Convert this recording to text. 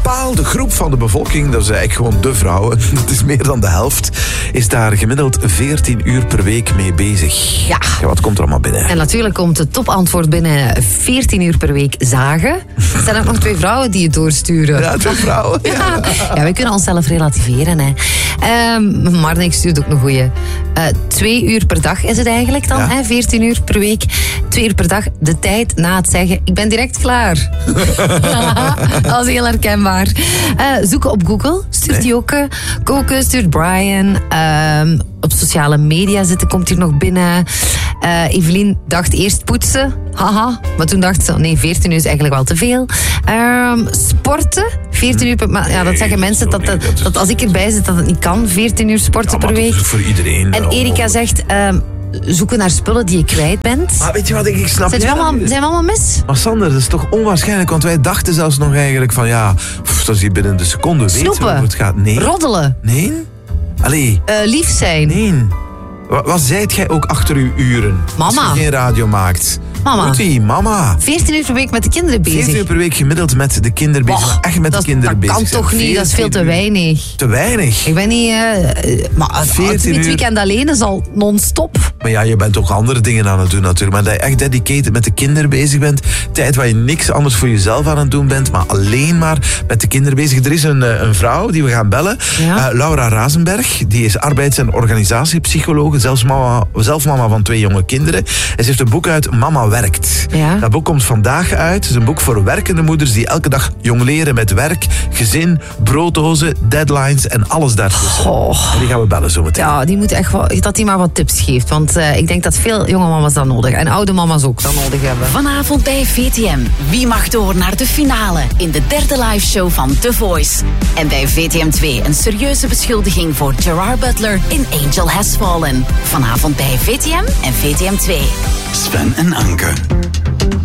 bepaalde groep van de bevolking, dat is eigenlijk gewoon de vrouwen, dat is meer dan de helft, is daar gemiddeld 14 uur per week mee bezig. Ja. Wat komt er allemaal binnen? En natuurlijk komt het topantwoord binnen 14 uur per week zagen. Er zijn ook nog 2 vrouwen die het doorsturen. Ja, 2 vrouwen. Ja, we kunnen onszelf relativeren. Hè. Maar ik stuurde ook een goeie. 2 uur per dag is het eigenlijk dan, hè? 14 uur per week. 2 uur per dag, de tijd na het zeggen, ik ben direct klaar. Dat is heel herkenbaar. Zoeken op Google, stuurt die ook. Koken stuurt Brian. Op sociale media zitten komt hier nog binnen. Evelien dacht eerst poetsen. Haha. Maar toen dacht ze, nee, 14 uur is eigenlijk wel te veel. Sporten. 14 uur per... Maar ja, dat zeggen mensen dat als ik erbij zit, dat het niet kan. 14 uur sporten per week. Dat is voor iedereen. En Erika zegt... zoeken naar spullen die je kwijt bent. Maar weet je wat ik snap? Zijn we allemaal mis? Maar Sander, dat is toch onwaarschijnlijk, want wij dachten zelfs nog eigenlijk van dat is hier binnen de seconde weten Snoepen. hoe het gaat. Nee. Roddelen. Nee? Allee. Lief zijn. Nee. Wat zijt jij ook achter uw uren? Mama. Als je geen radio maakt. Mama. Goedie, mama. 14 uur per week met de kinderen bezig. 14 uur per week gemiddeld met de kinderen bezig. Maar echt met de kinderen bezig. Dat kan toch niet? Dat is veel te weinig. Te weinig? Ik ben niet... maar 14 uur. Het weekend alleen is al non-stop. Maar ja, je bent ook andere dingen aan het doen natuurlijk. Maar dat je echt dedicated met de kinderen bezig bent. Tijd waar je niks anders voor jezelf aan het doen bent. Maar alleen maar met de kinderen bezig. Er is een vrouw die we gaan bellen. Ja. Laura Razenberg. Die is arbeids- en organisatiepsycholoog. Zelf mama van 2 jonge kinderen. En ze heeft een boek uit, Mama Werkt. Ja. Dat boek komt vandaag uit. Het is een boek voor werkende moeders die elke dag jong leren met werk, gezin, brooddozen, deadlines en alles daartussen. En die gaan we bellen zo meteen. Ja, die moet echt wel, dat die maar wat tips geeft. Want ik denk dat veel jonge mama's dat nodig en oude mama's ook dat nodig hebben. Vanavond bij VTM. Wie mag door naar de finale in de 3e liveshow van The Voice? En bij VTM 2 een serieuze beschuldiging voor Gerard Butler in Angel Has Fallen. Vanavond bij VTM en VTM 2. Sven en Anke.